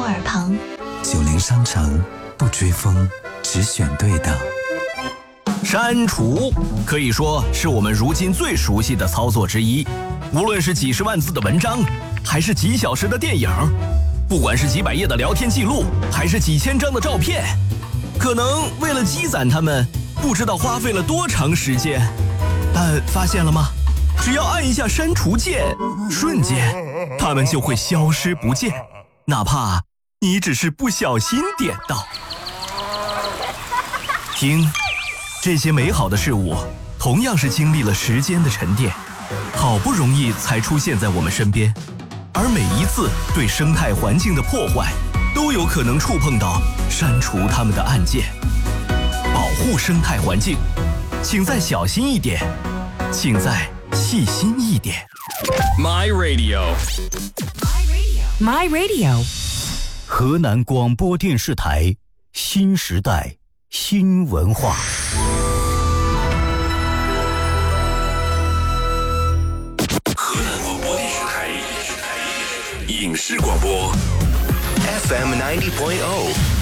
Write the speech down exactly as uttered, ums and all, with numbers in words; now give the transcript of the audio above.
耳旁。 九零商城不追风，只选对的。 删除可以说是我们如今最熟悉的操作之一，无论是几十万字的文章，还是几小时的电影，不管是几百页的聊天记录，还是几千张的照片，可能为了积攒它们，不知道花费了多长时间。但发现了吗？只要按一下删除键，瞬间它们就会消失不见，哪怕你只是不小心点到。听，这些美好的事物同样是经历了时间的沉淀，好不容易才出现在我们身边，而每一次对生态环境的破坏，都有可能触碰到删除它们的按键。保护生态环境，请再小心一点，请再细心一点。 My Radio My Radio 河南广播电视台新时代新文化。 河南广播电视台影视广播 F M ninety point oh